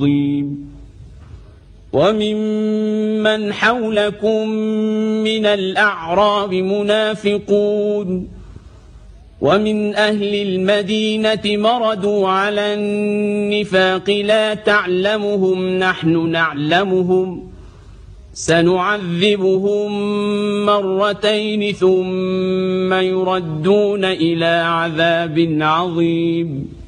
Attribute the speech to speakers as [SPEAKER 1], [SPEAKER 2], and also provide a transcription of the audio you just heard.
[SPEAKER 1] وممن حولكم من الأعراب منافقون ومن أهل المدينة مردوا على النفاق لا تعلمهم نحن نعلمهم سنعذبهم مرتين ثم يردون إلى عذاب عظيم